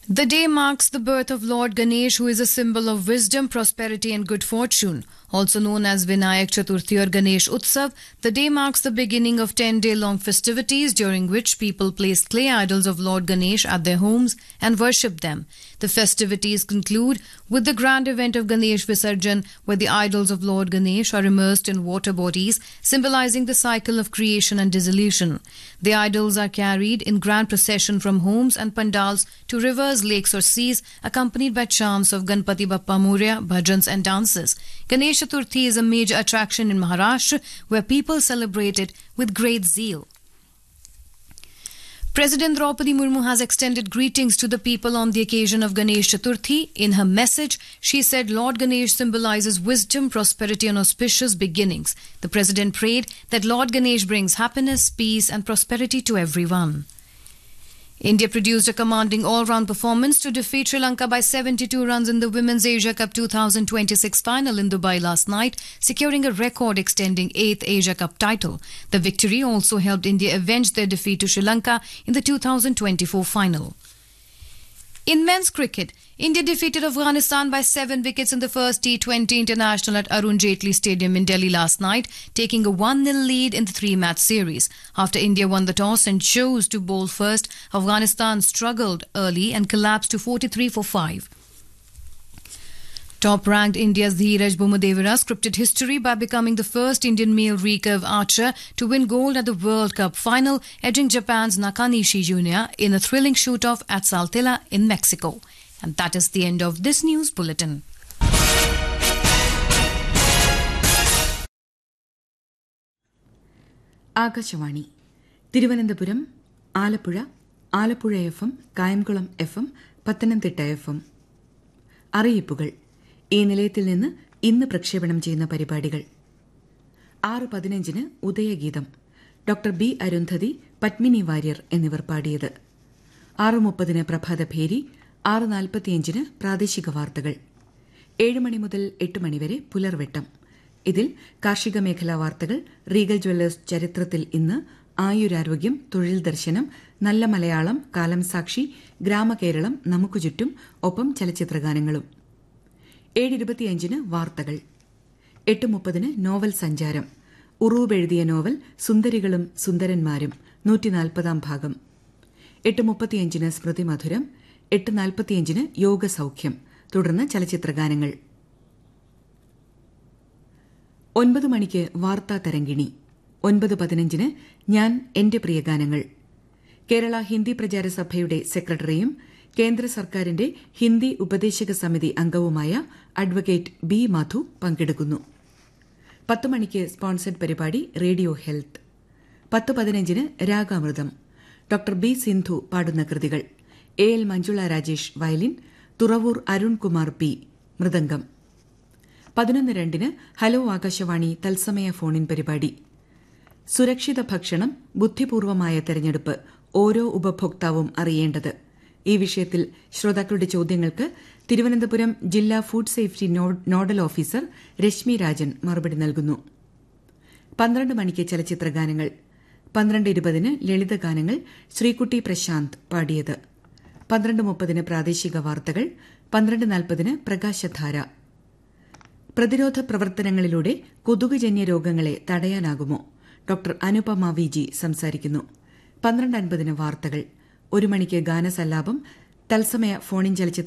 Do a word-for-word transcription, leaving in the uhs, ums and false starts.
The day marks the birth of Lord Ganesh, who is a symbol of wisdom, prosperity and good fortune. Also known as Vinayak Chaturthi or Ganesh Utsav, the day marks the beginning of ten-day-long festivities during which people place clay idols of Lord Ganesh at their homes and worship them. The festivities conclude with the grand event of Ganesh Visarjan, where the idols of Lord Ganesh are immersed in water bodies, symbolizing the cycle of creation and dissolution. The idols are carried in grand procession from homes and pandals to rivers, lakes or seas, accompanied by chants of Ganpati Bappa Moria, bhajans and dances. Ganesh Chaturthi is a major attraction in Maharashtra, where people celebrate it with great zeal. President Draupadi Murmu has extended greetings to the people on the occasion of Ganesh Chaturthi. In her message, she said Lord Ganesh symbolizes wisdom, prosperity and auspicious beginnings. The President prayed that Lord Ganesh brings happiness, peace and prosperity to everyone. India produced a commanding all-round performance to defeat Sri Lanka by seventy-two runs in the Women's Asia Cup twenty twenty-six final in Dubai last night, securing a record-extending eighth Asia Cup title. The victory also helped India avenge their defeat to Sri Lanka in the two thousand twenty-four final. In men's cricket, India defeated Afghanistan by seven wickets in the first T twenty international at Arun Jaitley Stadium in Delhi last night, taking a one nil lead in the three-match series. After India won the toss and chose to bowl first, Afghanistan struggled early and collapsed to forty-three for five. Top-ranked India's Dheeraj Bommadevara scripted history by becoming the first Indian male recurve archer to win gold at the World Cup final, edging Japan's Nakanishi Junior in a thrilling shoot-off at Saltella in Mexico. And that is the end of this news bulletin. Akashvani Thiruvananthapuram, Alappuzha, Alappuzha F M, Kayamkulam F M, Pathanamthitta F M. അറിയിപ്പുകൾ. ഈ നിലയത്തിൽ നിന്ന് ഇന്ന് പ്രക്ഷേപണം ചെയ്യുന്ന പരിപാടികൾ: ആറ് പതിനഞ്ചിന് ഉദയഗീതം, ഡോക്ടർ ബി അരുന്ധതി, പത്മിനി വാര്യർ എന്നിവർ പാടിയത്. ആറ് മുപ്പതിന് പ്രഭാതഭേരി, ആറ് നാൽപ്പത്തിയഞ്ചിന് പ്രാദേശിക വാർത്തകൾ. ഏഴ് മണി മുതൽ എട്ട് മണിവരെ പുലർവെട്ടം. ഇതിൽ കാർഷിക മേഖലാ വാർത്തകൾ, റീഗൽ ജ്വല്ലേഴ്സ് ചരിത്രത്തിൽ ഇന്ന്, ആയുരാരോഗ്യം, തൊഴിൽ ദർശനം, നല്ല മലയാളം, കാലം സാക്ഷി, ഗ്രാമകേരളം, നമുക്കു ചുറ്റും, ഒപ്പം ചലച്ചിത്രഗാനങ്ങളും. ഏഴ് ഇരുപത്തിയഞ്ചിന് വാർത്തകൾ. എട്ട് മുപ്പതിന് നോവൽ സഞ്ചാരം, ഉറൂബ് എഴുതിയ നോവൽ സുന്ദരികളും സുന്ദരന്മാരും, നൂറ്റിനാൽപ്പതാം ഭാഗം. എട്ട് മുപ്പത്തിയഞ്ചിന് സ്മൃതി മധുരം, എട്ട് നാൽപ്പത്തിയഞ്ചിന് യോഗസൌഖ്യം, തുടർന്ന് ചലച്ചിത്രഗാനങ്ങൾ. ഒൻപത് മണിക്ക് വാർത്താ തരംഗിണി. ഒൻപത് പതിനഞ്ചിന് ഞാൻ എന്റെ പ്രിയഗാനങ്ങൾ. കേരള ഹിന്ദി പ്രചാര സഭയുടെ സെക്രട്ടറിയും കേന്ദ്ര സർക്കാരിന്റെ ഹിന്ദി ഉപദേശക സമിതി അംഗവുമായ അഡ്വക്കേറ്റ് ബി മധു പങ്കെടുക്കുന്നു. പത്ത് മണിക്ക് സ്പോൺസർഡ് പരിപാടി റേഡിയോ ഹെൽത്ത്. പത്ത് പതിനഞ്ചിന് രാഗാമൃതം, ഡോക്ടർ ബി സിന്ധു പാടുന്ന കൃതികൾ. A L Manjula Rajesh violin, Thuravoor Arunkumar P mridangam. പതിനൊന്ന് രണ്ടിന് ഹലോ ആകാശവാണി തത്സമയ ഫോണിൻ പരിപാടി. സുരക്ഷിത ഭക്ഷണം, ബുദ്ധിപൂർവമായ തെരഞ്ഞെടുപ്പ്, ഓരോ ഉപഭോക്താവും അറിയേണ്ടത്. ഈ വിഷയത്തിൽ ശ്രോതാക്കളുടെ ചോദ്യങ്ങൾക്ക് തിരുവനന്തപുരം ജില്ലാ food safety nodal officer Rashmi Rajan മറുപടി നൽകുന്നു. പന്ത്രണ്ട് മണിക്ക് ചലച്ചിത്രഗാനങ്ങൾ. പന്ത്രണ്ട് ഇരുപതിന് ലളിതഗാനങ്ങൾ, ശ്രീകുട്ടി പ്രശാന്ത് പാടിയത്. പന്ത്രണ്ട് മുപ്പതിന് പ്രാദേശിക വാർത്തകൾ. പന്ത്രണ്ട് നാൽപ്പതിന് പ്രകാശധാര. പ്രതിരോധ പ്രവർത്തനങ്ങളിലൂടെ കൊതുകുജന്യ രോഗങ്ങളെ തടയാനാകുമോ? ഡോക്ടർ അനുപമ വി ജി സംസാരിക്കുന്നു. പന്ത്രണ്ട് അൻപതിന് വാർത്തകൾ. ഒരു മണിക്ക് ഗാനസല്ലാപം, തത്സമയ ഫോണിൻ ചലച്ചിത്ര